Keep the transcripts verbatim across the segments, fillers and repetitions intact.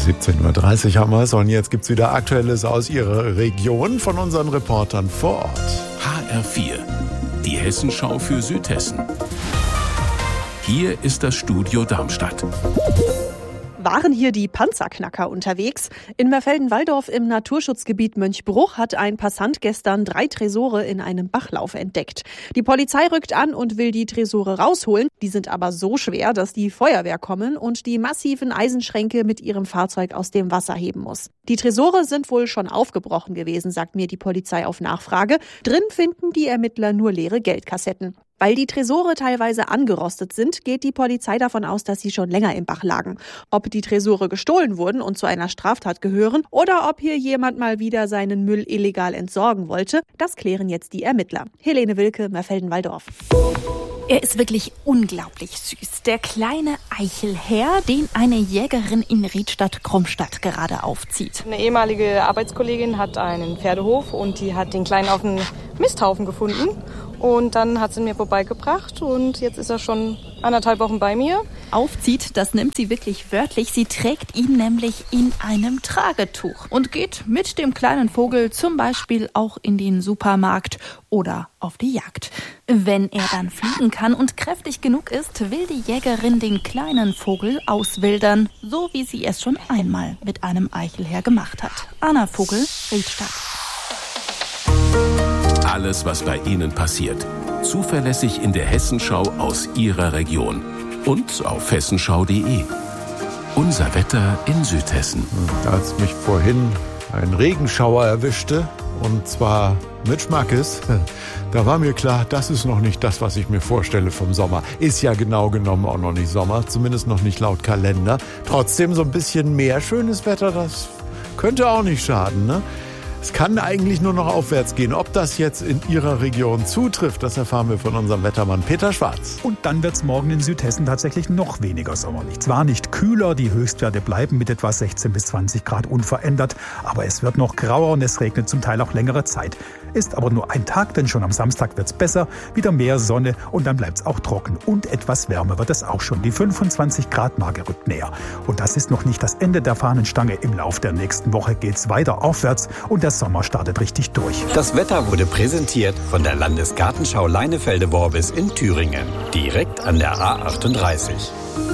siebzehn Uhr dreißig haben wir es und jetzt gibt's wieder Aktuelles aus Ihrer Region von unseren Reportern vor Ort. H R vier, die Hessenschau für Südhessen. Hier ist das Studio Darmstadt. Waren hier die Panzerknacker unterwegs? In Mörfelden-Walldorf im Naturschutzgebiet Mönchbruch hat ein Passant gestern drei Tresore in einem Bachlauf entdeckt. Die Polizei rückt an und will die Tresore rausholen. Die sind aber so schwer, dass die Feuerwehr kommen und die massiven Eisenschränke mit ihrem Fahrzeug aus dem Wasser heben muss. Die Tresore sind wohl schon aufgebrochen gewesen, sagt mir die Polizei auf Nachfrage. Drin finden die Ermittler nur leere Geldkassetten. Weil die Tresore teilweise angerostet sind, geht die Polizei davon aus, dass sie schon länger im Bach lagen. Ob die Tresore gestohlen wurden und zu einer Straftat gehören oder ob hier jemand mal wieder seinen Müll illegal entsorgen wollte, das klären jetzt die Ermittler. Helene Wilke, Mörfelden-Walldorf. Er ist wirklich unglaublich süß. Der kleine Eichelherr, den eine Jägerin in Riedstadt-Krummstadt gerade aufzieht. Eine ehemalige Arbeitskollegin hat einen Pferdehof und die hat den Kleinen auf einem Misthaufen gefunden. Und dann hat sie ihn mir vorbeigebracht und jetzt ist er schon anderthalb Wochen bei mir. Aufzieht, das nimmt sie wirklich wörtlich. Sie trägt ihn nämlich in einem Tragetuch und geht mit dem kleinen Vogel zum Beispiel auch in den Supermarkt oder auf die Jagd. Wenn er dann fliegen kann und kräftig genug ist, will die Jägerin den kleinen Vogel auswildern, so wie sie es schon einmal mit einem Eichelherr gemacht hat. Anna Vogel, Riedstadt. Alles, was bei Ihnen passiert. Zuverlässig in der Hessenschau aus Ihrer Region. Und auf hessenschau punkt de. Unser Wetter in Südhessen. Als mich vorhin ein Regenschauer erwischte, und zwar mit Schmackes, da war mir klar, das ist noch nicht das, was ich mir vorstelle vom Sommer. Ist ja genau genommen auch noch nicht Sommer, zumindest noch nicht laut Kalender. Trotzdem so ein bisschen mehr schönes Wetter, das könnte auch nicht schaden, ne? Es kann eigentlich nur noch aufwärts gehen. Ob das jetzt in Ihrer Region zutrifft, das erfahren wir von unserem Wettermann Peter Schwarz. Und dann wird es morgen in Südhessen tatsächlich noch weniger sommerlich. Zwar nicht kühler, die Höchstwerte bleiben mit etwa sechzehn bis zwanzig Grad unverändert, aber es wird noch grauer und es regnet zum Teil auch längere Zeit. Ist aber nur ein Tag, denn schon am Samstag wird es besser, wieder mehr Sonne und dann bleibt es auch trocken. Und etwas wärmer wird es auch schon. Die fünfundzwanzig Grad Marke rückt näher. Und das ist noch nicht das Ende der Fahnenstange. Im Lauf der nächsten Woche geht es weiter aufwärts und der Sommer startet richtig durch. Das Wetter wurde präsentiert von der Landesgartenschau Leinefelde-Worbis in Thüringen. Direkt an der A achtunddreißig.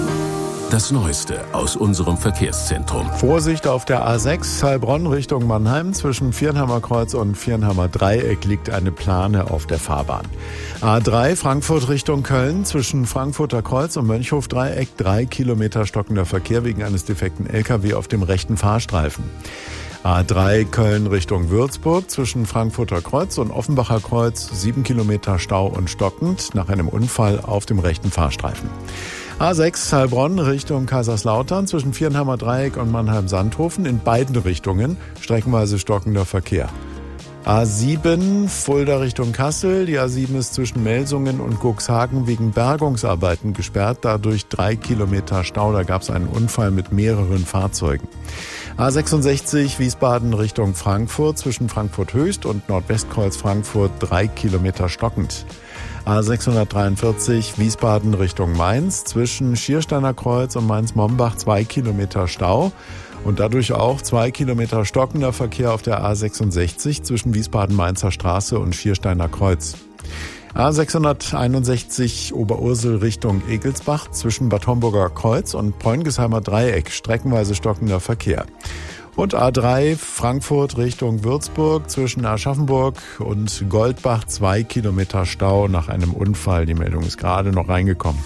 Das Neueste aus unserem Verkehrszentrum. Vorsicht auf der A sechs Heilbronn Richtung Mannheim. Zwischen Viernheimer Kreuz und Viernheimer Dreieck liegt eine Plane auf der Fahrbahn. A drei Frankfurt Richtung Köln. Zwischen Frankfurter Kreuz und Mönchhof Dreieck drei Kilometer stockender Verkehr wegen eines defekten L K W auf dem rechten Fahrstreifen. A drei Köln Richtung Würzburg. Zwischen Frankfurter Kreuz und Offenbacher Kreuz sieben Kilometer Stau und stockend nach einem Unfall auf dem rechten Fahrstreifen. A sechs Heilbronn Richtung Kaiserslautern zwischen Viernheimer Dreieck und Mannheim-Sandhofen in beiden Richtungen streckenweise stockender Verkehr. A sieben Fulda Richtung Kassel. Die A sieben ist zwischen Melsungen und Cuxhagen wegen Bergungsarbeiten gesperrt. Dadurch drei Kilometer Stau. Da gab es einen Unfall mit mehreren Fahrzeugen. A sechsundsechzig Wiesbaden Richtung Frankfurt zwischen Frankfurt Höchst und Nordwestkreuz Frankfurt drei Kilometer stockend. A sechshundertdreiundvierzig Wiesbaden Richtung Mainz zwischen Schiersteiner Kreuz und Mainz-Mombach zwei Kilometer Stau und dadurch auch zwei Kilometer stockender Verkehr auf der A sechsundsechzig zwischen Wiesbaden-Mainzer Straße und Schiersteiner Kreuz. A sechshunderteinundsechzig Oberursel Richtung Egelsbach zwischen Bad Homburger Kreuz und Preungesheimer Dreieck streckenweise stockender Verkehr. Und A drei Frankfurt Richtung Würzburg zwischen Aschaffenburg und Goldbach zwei Kilometer Stau nach einem Unfall. Die Meldung ist gerade noch reingekommen.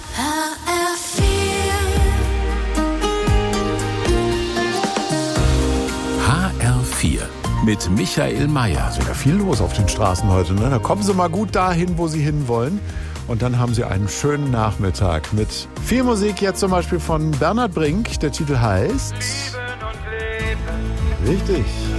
H R vier mit Michael Mayer. Also ja, viel los auf den Straßen heute, ne? Da kommen Sie mal gut dahin, wo Sie hinwollen. Und dann haben Sie einen schönen Nachmittag mit viel Musik. Jetzt zum Beispiel von Bernhard Brink. Der Titel heißt... Richtig.